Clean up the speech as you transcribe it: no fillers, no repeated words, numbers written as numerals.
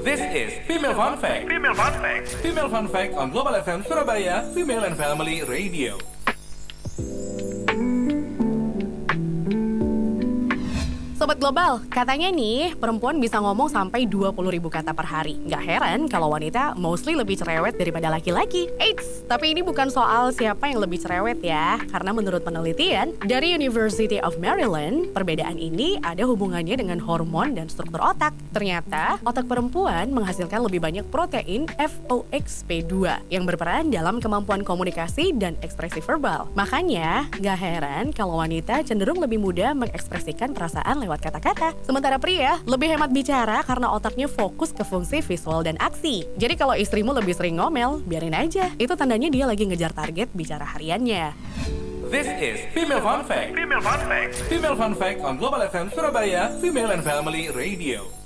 This is Female Fun Fact. Female Fun Fact. Female Fun Fact on Global FM Surabaya, Female and Family Radio. Sobat Global, katanya nih perempuan bisa ngomong sampai 20.000 kata per hari. Gak heran kalau wanita mostly lebih cerewet daripada laki-laki. Eits, tapi ini bukan soal siapa yang lebih cerewet ya. Karena menurut penelitian dari University of Maryland, perbedaan ini ada hubungannya dengan hormon dan struktur otak. Ternyata, otak perempuan menghasilkan lebih banyak protein FOXP2 yang berperan dalam kemampuan komunikasi dan ekspresi verbal. Makanya, gak heran kalau wanita cenderung lebih mudah mengekspresikan perasaan lewat kata-kata. Sementara pria lebih hemat bicara karena otaknya fokus ke fungsi visual dan aksi. Jadi kalau istrimu lebih sering ngomel, biarin aja. Itu tandanya dia lagi ngejar target bicara hariannya. This is Female Fun Fact. Female Fun Fact. Female Fun Fact on Global FM Surabaya, Female and Family Radio.